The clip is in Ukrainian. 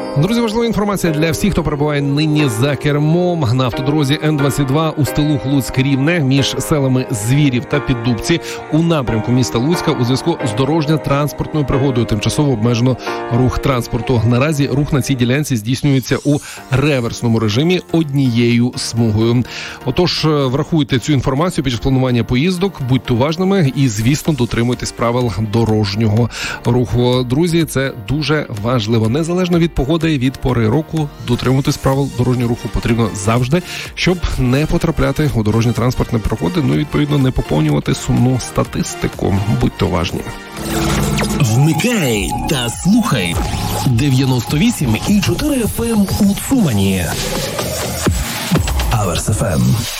Друзі, важлива інформація для всіх, хто перебуває нині за кермом. На автодорозі Н-22 у Стилух Луцьк-Рівне між селами Звірів та Піддубці у напрямку міста Луцька у зв'язку з дорожньо-транспортною пригодою тимчасово обмежено рух транспорту. Наразі рух на цій ділянці здійснюється у реверсному режимі однією смугою. Отож, врахуйте цю інформацію під час планування поїздок, будьте уважними і, звісно, дотримуйтесь правил дорожнього руху. Друзі, це дуже важливо. Незалежно від погоди і від пори року, дотримуватись правил дорожнього руху потрібно завжди, щоб не потрапляти у дорожньо-транспортні пригоди, ну і, відповідно, не поповнювати сумну статистику. Будьте уважні. Вмикай та слухай 98,4 FM у Цумані. Аверс FM.